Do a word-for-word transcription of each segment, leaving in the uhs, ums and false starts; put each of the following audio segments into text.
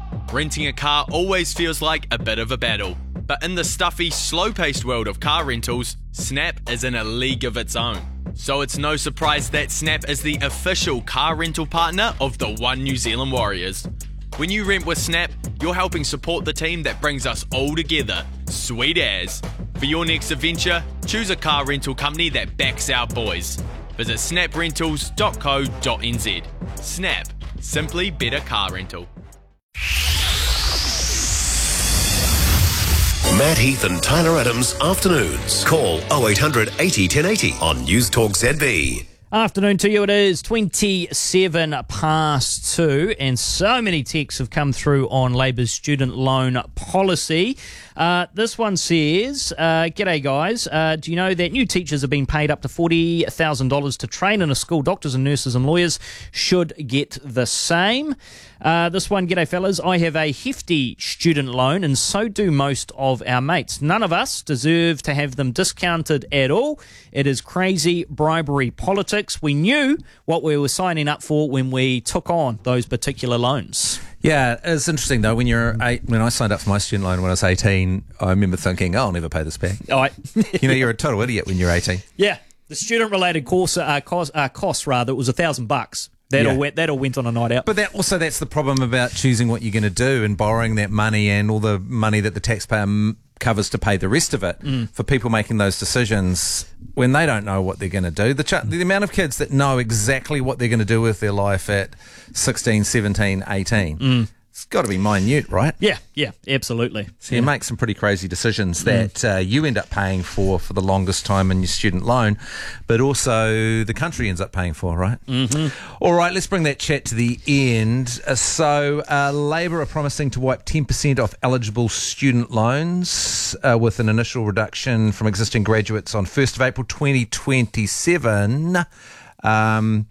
Renting a car always feels like a bit of a battle, but in the stuffy, slow-paced world of car rentals, Snap is in a league of its own. So it's no surprise that Snap is the official car rental partner of the One New Zealand Warriors. When you rent with Snap, you're helping support the team that brings us all together. Sweet as. For your next adventure, choose a car rental company that backs our boys. Visit snap rentals dot co dot n z. Snap. Simply better car rental. Matt Heath and Tyler Adams afternoons. Call oh eight hundred eighty ten eighty on News Talk Z B. Afternoon to you. It is twenty-seven past two, and so many texts have come through on Labour's student loan policy. Uh, this one says, uh, G'day guys, uh, do you know that new teachers have been paid up to forty thousand dollars to train in a school? Doctors and nurses and lawyers should get the same. Uh, this one, G'day fellas, I have a hefty student loan and so do most of our mates. None of us deserve to have them discounted at all. It is crazy bribery politics. We knew what we were signing up for when we took on those particular loans. Yeah, it's interesting though. When you're eight, when I signed up for my student loan when I was eighteen, I remember thinking, oh, "I'll never pay this back." All right. You know, you're a total idiot when you're eighteen. Yeah, the student-related course uh, cost, uh, costs rather it was a thousand bucks. That Yeah. all went. That all went on a night out. But that also that's the problem about choosing what you're going to do and borrowing that money and all the money that the taxpayer m- covers to pay the rest of it. Mm. For people making those decisions when they don't know what they're going to do, the ch- the amount of kids that know exactly what they're going to do with their life at sixteen, seventeen, eighteen. Mm. It's got to be minute, right? Yeah, yeah, absolutely. So you make some pretty crazy decisions that uh, you end up paying for for the longest time in your student loan, but also the country ends up paying for, right? Mm-hmm. All right, let's bring that chat to the end. Uh, so uh, Labor are promising to wipe ten percent off eligible student loans uh, with an initial reduction from existing graduates on first of April twenty twenty-seven. Um...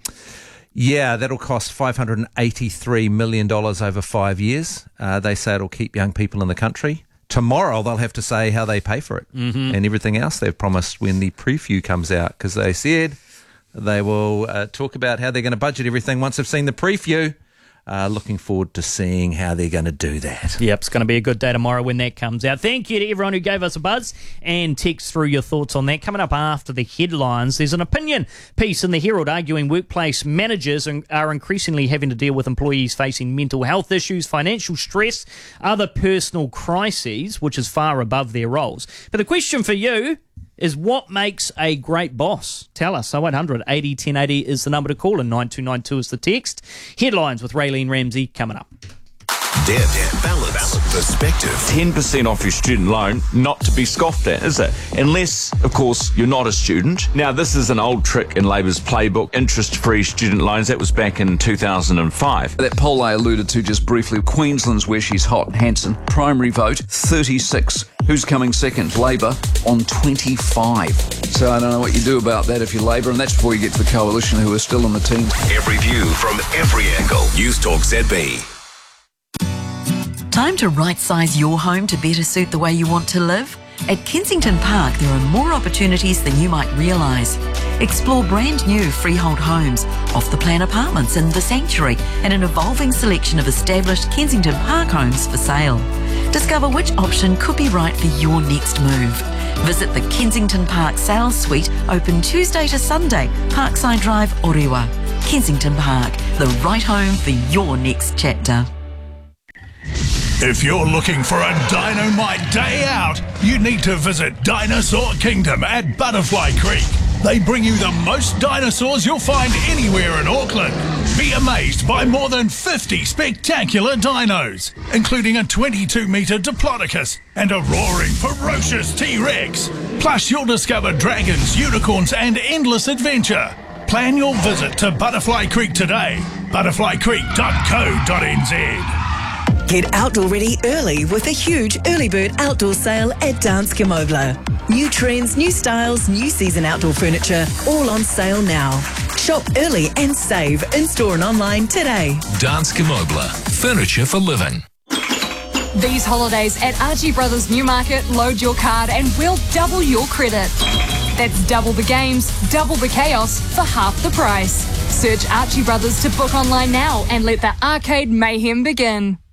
Yeah, that'll cost five hundred eighty-three million dollars over five years. Uh, they say it'll keep young people in the country. Tomorrow they'll have to say how they pay for it Mm-hmm. and everything else they've promised when the preview comes out, because they said they will uh, talk about how they're going to budget everything once they've seen the preview. Uh, looking forward to seeing how they're going to do that. Yep, it's going to be a good day tomorrow when that comes out. Thank you to everyone who gave us a buzz and text through your thoughts on that. Coming up after the headlines, there's an opinion piece in the Herald arguing workplace managers are increasingly having to deal with employees facing mental health issues, financial stress, other personal crises, which is far above their roles. But the question for you is, what makes a great boss? Tell us. oh eight hundred eighty ten eighty is the number to call and nine two nine two is the text. Headlines with Raylene Ramsey coming up. Deb, balance, perspective. ten percent off your student loan, not to be scoffed at, is it? Unless, of course, you're not a student. Now, this is an old trick in Labour's playbook, interest-free student loans. That was back in two thousand five. That poll I alluded to just briefly, Queensland's where she's hot. Hanson, primary vote, thirty-six. Who's coming second? Labor on twenty-five. So I don't know what you do about that if you're Labor, and that's before you get to the coalition who are still on the team. Every view from every angle. News Talk Z B. Time to right-size your home to better suit the way you want to live? At Kensington Park, there are more opportunities than you might realise. Explore brand new freehold homes, off-the-plan apartments in The Sanctuary, and an evolving selection of established Kensington Park homes for sale. Discover which option could be right for your next move. Visit the Kensington Park Sales Suite, open Tuesday to Sunday, Parkside Drive, Orewa. Kensington Park, the right home for your next chapter. If you're looking for a dynamite day out, you need to visit Dinosaur Kingdom at Butterfly Creek. They bring you the most dinosaurs you'll find anywhere in Auckland. Be amazed by more than fifty spectacular dinos, including a twenty-two metre Diplodocus and a roaring, ferocious T-Rex. Plus, you'll discover dragons, unicorns and endless adventure. Plan your visit to Butterfly Creek today. butterfly creek dot co dot n z. Get outdoor ready early with a huge early bird outdoor sale at Danske Møbler. New trends, new styles, new season outdoor furniture, all on sale now. Shop early and save in-store and online today. Danske Møbler, furniture for living. These holidays at Archie Brothers Newmarket, load your card and we'll double your credit. That's double the games, double the chaos for half the price. Search Archie Brothers to book online now and let the arcade mayhem begin.